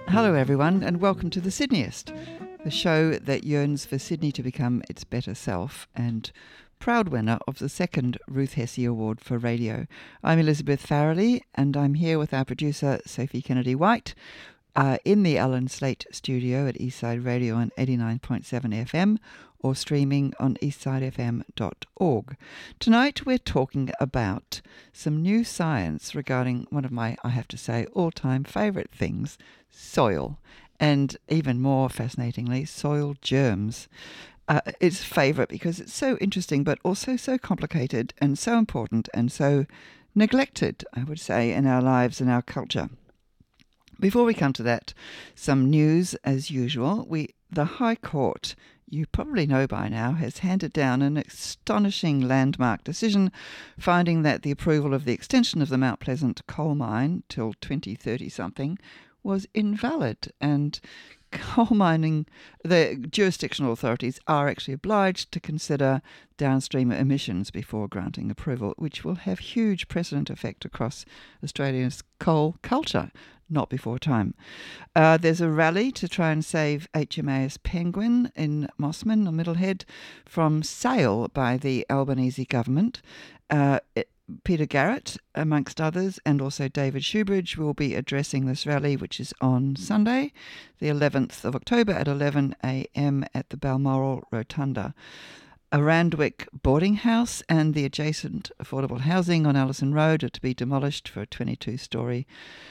Hello everyone and welcome to The Sydneyist, the show that yearns for Sydney to become its better self and proud winner of the second Ruth Hesse Award for Radio. I'm Elizabeth Farrelly and I'm here with our producer Sophie Kennedy-White in the Alan Slate studio at Eastside Radio on 89.7 FM or streaming on eastsidefm.org. Tonight we're talking about some new science regarding one of my, I have to say, all-time favourite things, soil, and even more fascinatingly, soil germs. It's favourite because it's so interesting but also so complicated and so important and so neglected, I would say, in our lives and our culture. Before we come to that, some news as usual. The High Court, you probably know by now, has handed down an astonishing landmark decision finding that the approval of the extension of the Mount Pleasant coal mine till 2030-something was invalid, and coal mining, the jurisdictional authorities are actually obliged to consider downstream emissions before granting approval, which will have huge precedent effect across Australia's coal culture. Not before time. There's a rally to try and save HMAS Penguin in Mossman or Middlehead from sale by the Albanese government. Peter Garrett, amongst others, and also David Shoebridge will be addressing this rally, which is on Sunday, the 11th of October at 11 a.m. at the Balmoral Rotunda. A Randwick boarding house and the adjacent affordable housing on Allison Road are to be demolished for a 22-storey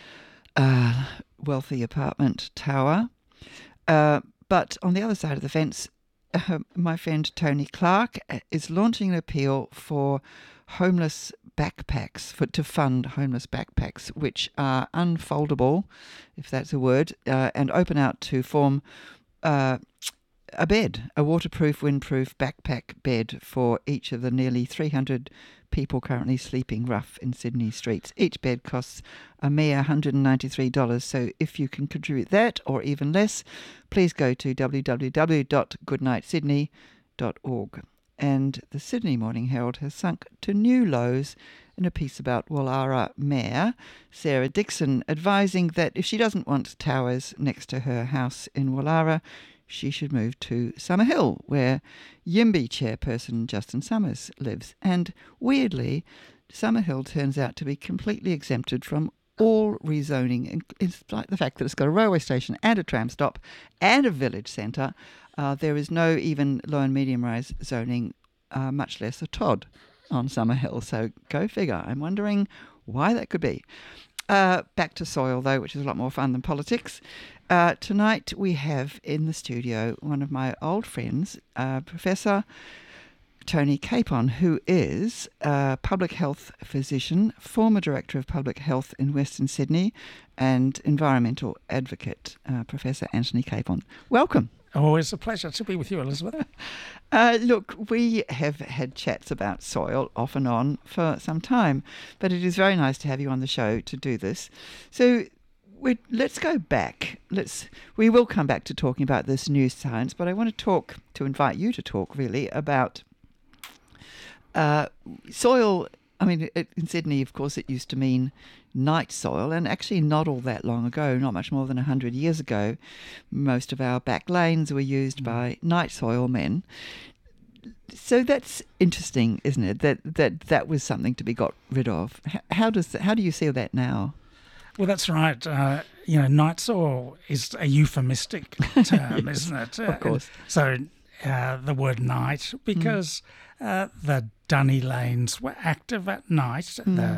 wealthy apartment tower. But on the other side of the fence, my friend Tony Clark is launching an appeal for homeless backpacks, to fund homeless backpacks, which are unfoldable, if that's a word, and open out to form a bed, a waterproof, windproof backpack bed for each of the nearly 300 people currently sleeping rough in Sydney streets. Each bed costs a mere $193, so if you can contribute that or even less, please go to www.goodnightsydney.org. And the Sydney Morning Herald has sunk to new lows in a piece about Woollahra Mayor Sarah Dixon, advising that if she doesn't want towers next to her house in Woollahra, she should move to Summerhill, where Yimby chairperson Justin Summers lives. And weirdly, Summerhill turns out to be completely exempted from all rezoning, despite the fact that it's got a railway station and a tram stop and a village centre. There is no even low and medium rise zoning, much less a TOD on Summerhill. So go figure. I'm wondering why that could be. Back to soil, though, which is a lot more fun than politics. Tonight we have in the studio one of my old friends, Professor Tony Capon, who is a public health physician, former Director of Public Health in Western Sydney and environmental advocate, Professor Anthony Capon. Welcome. Always a pleasure to be with you, Elizabeth. Look, we have had chats about soil off and on for some time, but it is very nice to have you on the show to do this. So let's go back. We will come back to talking about this new science, but I want to invite you to talk really about soil. I mean, in Sydney, of course, it used to mean night soil, and actually not all that long ago, not much more than 100 years ago, most of our back lanes were used by night soil men. So that's interesting, isn't it? That was something to be got rid of. How do you see that now? Well, that's right. Night soil is a euphemistic term, yes, isn't it? Of course. The word night, because the dunny lanes were active at night.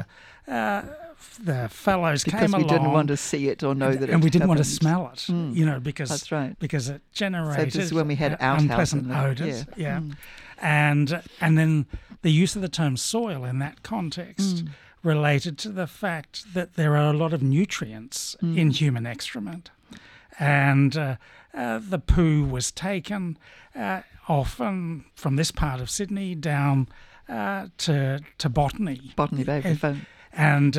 The fellows came along. Because we didn't want to see it or know that it and we didn't happened. want to smell it, because that's right. Because it generated so this is when we had unpleasant odours. Yeah. And then the use of the term soil in that context related to the fact that there are a lot of nutrients in human excrement. And the poo was taken often from this part of Sydney down to Botany. Botany Bay. And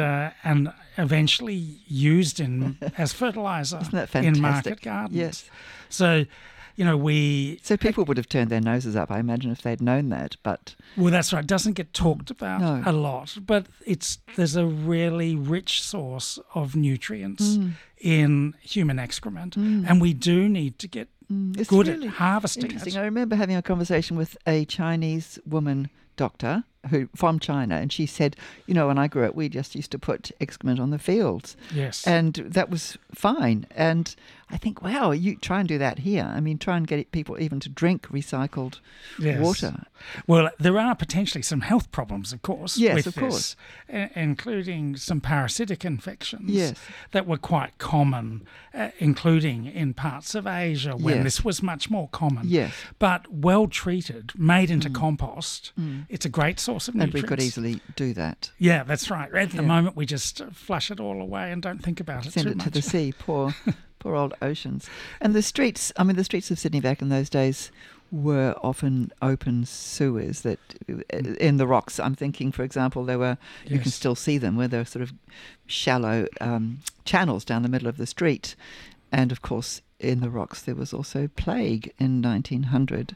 eventually used as fertiliser Isn't that fantastic? in market gardens. Yes. So So people would have turned their noses up, I imagine, if they'd known that. But well, that's right. It doesn't get talked about a lot, but there's a really rich source of nutrients in human excrement, and we do need to get good at harvesting interesting. it. I remember having a conversation with a Chinese woman doctor from China, and she said, when I grew up, we just used to put excrement on the fields. Yes. And that was fine. And I think, wow, you try and do that here. I mean, try and get people even to drink recycled water. Well, there are potentially some health problems, of course, yes, with of course, including some parasitic infections that were quite common, including in parts of Asia when this was much more common. Yes. But well treated, made into compost, it's a great source of nutrients. And we could easily do that. Yeah, that's right. At the moment, we just flush it all away and don't think about it too much. Send it to the sea, poor old oceans. And the streets of Sydney back in those days were often open sewers that in the rocks. I'm thinking, for example, you can still see them, where there are sort of shallow channels down the middle of the street. And of course, in the rocks, there was also plague in 1900,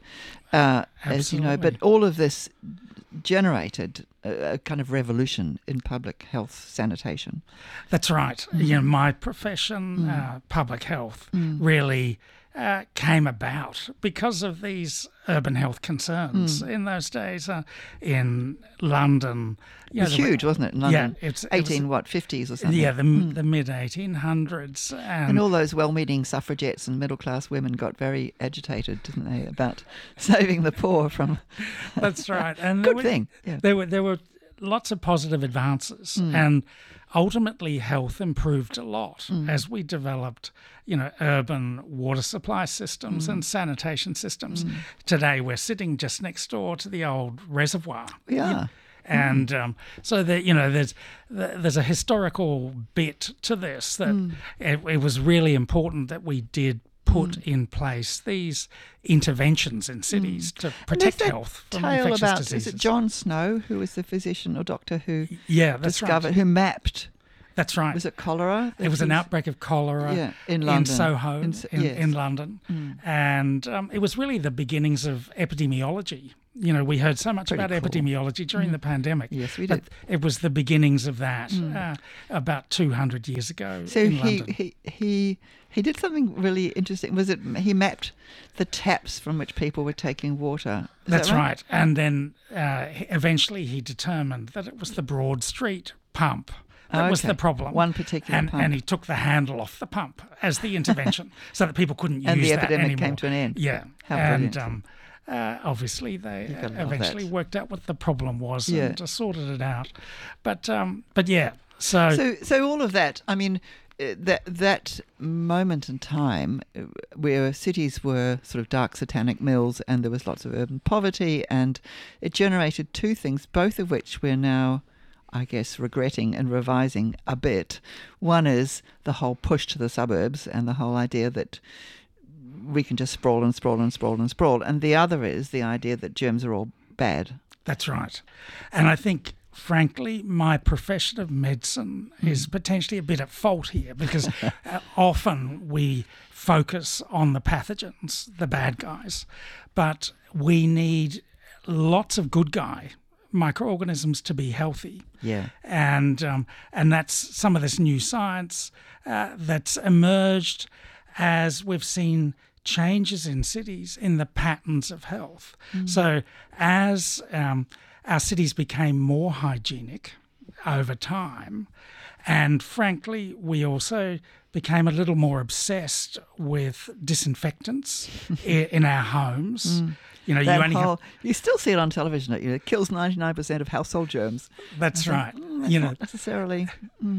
as you know. But all of this generated a kind of revolution in public health sanitation. That's right. My profession, public health, really came about because of these urban health concerns in those days. In London, it was huge, wasn't it? In London, yeah, 50s or something. Yeah, the mid 1800s, and all those well-meaning suffragettes and middle-class women got very agitated, didn't they, about saving the poor from. That's right, and good thing. Yeah. There were lots of positive advances, and ultimately health improved a lot as we developed, urban water supply systems and sanitation systems. Today we're sitting just next door to the old reservoir. Yeah. And so that there's a historical bit to this that it was really important that we did put in place these interventions in cities to protect health from infectious diseases. Is it John Snow, who was the physician or doctor who discovered, who mapped? That's right. Was it cholera? There was an outbreak of cholera in London. In Soho, in London. And it was really the beginnings of epidemiology. We heard so much about epidemiology during the pandemic. Yes, we did. But it was the beginnings of that about 200 years ago. So in London. He did something really interesting. Was it he mapped the taps from which people were taking water? That's right. And then eventually he determined that it was the Broad Street pump. That was the problem. One particular pump. And he took the handle off the pump as the intervention so that people couldn't use that anymore. And the epidemic came to an end. Yeah. How brilliant. Obviously, they eventually worked out what the problem was and sorted it out. But yeah, so all of that, I mean, that moment in time where cities were sort of dark satanic mills and there was lots of urban poverty, and it generated two things, both of which we're now, I guess, regretting and revising a bit. One is the whole push to the suburbs and the whole idea that we can just sprawl and sprawl and sprawl and sprawl. And the other is the idea that germs are all bad. That's right. And I think, frankly, my profession of medicine is potentially a bit at fault here because often we focus on the pathogens, the bad guys, but we need lots of good guy microorganisms to be healthy. Yeah. And that's some of this new science that's emerged as we've seen changes in cities in the patterns of health. So as our cities became more hygienic over time, and frankly, we also became a little more obsessed with disinfectants in our homes. You still see it on television. It kills 99% of household germs. That's right. That's not necessarily.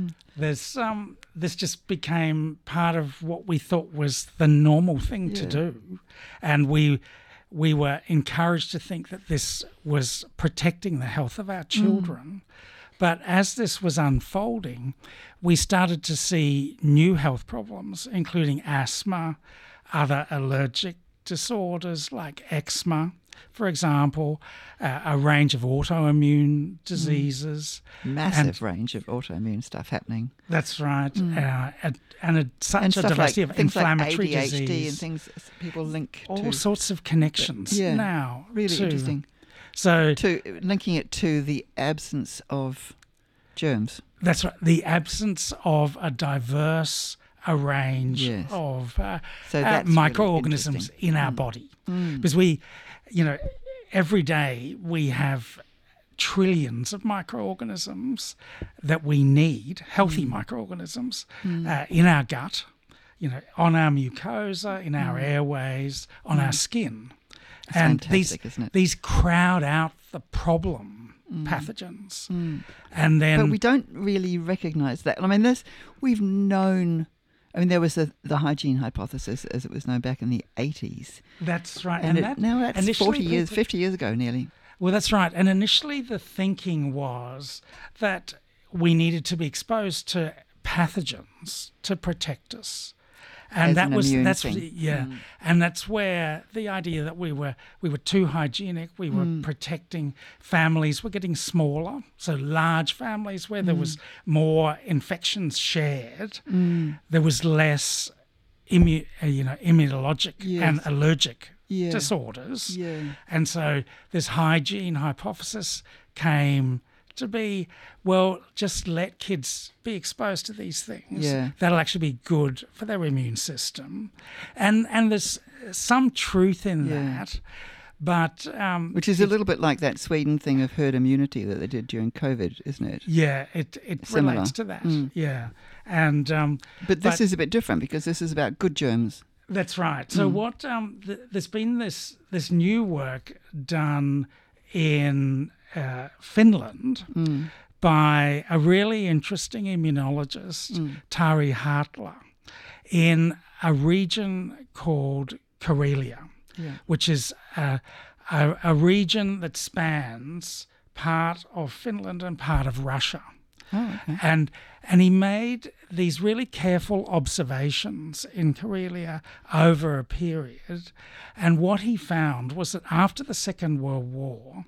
This just became part of what we thought was the normal thing to do, and we were encouraged to think that this was protecting the health of our children. But as this was unfolding, we started to see new health problems, including asthma, other allergic disorders like eczema, for example, a range of autoimmune diseases. Massive range of autoimmune stuff happening. That's right. Such a diversity of inflammatory like ADHD disease. And things people link all to. sorts of connections now. Really interesting. So linking it to the absence of germs. That's right. The absence of a diverse range of microorganisms in our body. Because every day we have trillions of microorganisms that we need, healthy microorganisms, in our gut, on our mucosa, in our airways, on our skin. And these crowd out the problem pathogens. And then, but we don't really recognise that. I mean, we've known. I mean, there was the hygiene hypothesis, as it was known back in the 80s. That's right. And now that's 40 years, 50 years ago nearly. Well, that's right. And initially the thinking was that we needed to be exposed to pathogens to protect us. And and that's where the idea that we were too hygienic, we were protecting families, were getting smaller, so large families where there was more infections shared, there was less immunologic and allergic disorders, and so this hygiene hypothesis came to be, well, just let kids be exposed to these things. That'll actually be good for their immune system. And there's some truth in that. But which is a little bit like that Sweden thing of herd immunity that they did during COVID, isn't it? Yeah, it relates to that. Yeah. And but this is a bit different because this is about good germs. That's right. So what there's been this new work done in Finland by a really interesting immunologist, Tari Hartla, in a region called Karelia, which is a region that spans part of Finland and part of Russia. Oh, okay. And he made these really careful observations in Karelia over a period. And what he found was that after the Second World War,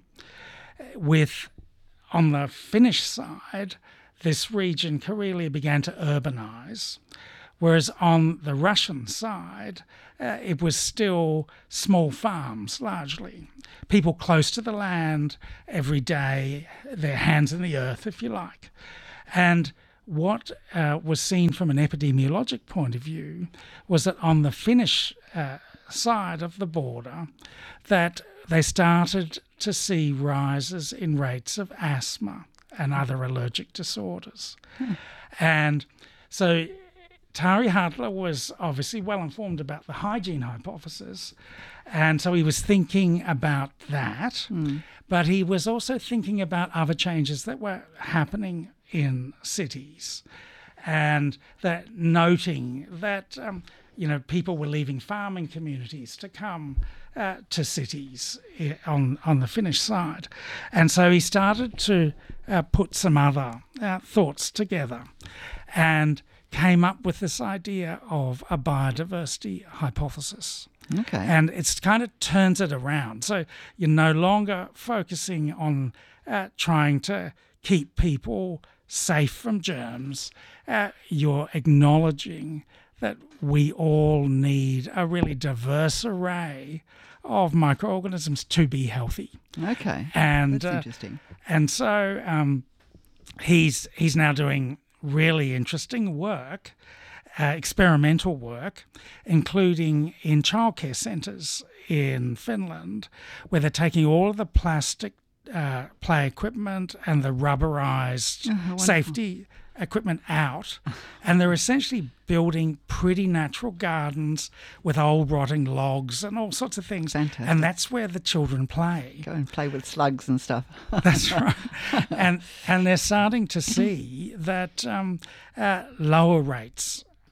on the Finnish side, this region, Karelia, began to urbanize, whereas on the Russian side, it was still small farms, largely. People close to the land every day, their hands in the earth, if you like. And what was seen from an epidemiologic point of view was that on the Finnish side of the border, that they started to see rises in rates of asthma and other allergic disorders. And so Tari Hartla was obviously well informed about the hygiene hypothesis, and so he was thinking about that, but he was also thinking about other changes that were happening in cities, and that noting that people were leaving farming communities to come to cities on the Finnish side. And so he started to put some other thoughts together and came up with this idea of a biodiversity hypothesis. Okay. And it's kind of turns it around. So you're no longer focusing on trying to keep people safe from germs. You're acknowledging that we all need a really diverse array of microorganisms to be healthy. Okay, and that's interesting. And so he's now doing really interesting work, experimental work, including in childcare centres in Finland, where they're taking all of the plastic play equipment and the rubberized safety equipment out, and they're essentially building pretty natural gardens with old rotting logs and all sorts of things. Fantastic. And that's where the children play. Go and play with slugs and stuff. That's right. And they're starting to see that lower rates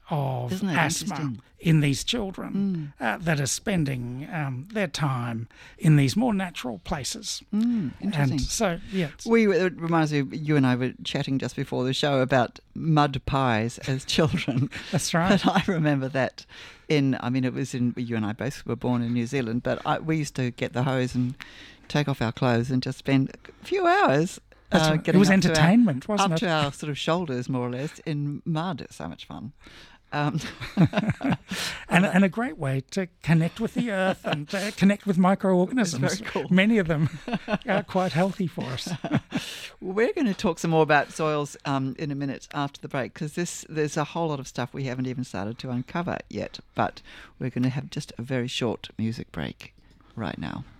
of asthma in these children that are spending their time in these more natural places. Interesting. And so, yeah. It reminds me, you and I were chatting just before the show about mud pies as children. That's right. But I remember that you and I both were born in New Zealand, but we used to get the hose and take off our clothes and just spend a few hours it was entertainment, wasn't it? Up to our sort of shoulders, more or less, in mud. It's so much fun. And a great way to connect with the earth and connect with microorganisms. Very cool. Many of them are quite healthy for us. We're going to talk some more about soils in a minute after the break, because there's a whole lot of stuff we haven't even started to uncover yet. But we're going to have just a very short music break right now.